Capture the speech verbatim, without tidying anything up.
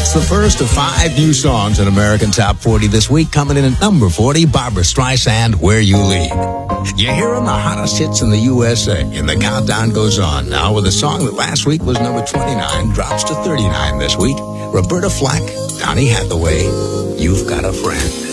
That's the first of five new songs in American Top forty this week. Coming in at number forty, Barbra Streisand, Where You Lead. You're hearing the hottest hits in the U S A, and the countdown goes on now with a song that last week was number twenty-nine, drops to thirty-nine this week. Roberta Flack, Donny Hathaway, You've Got a Friend.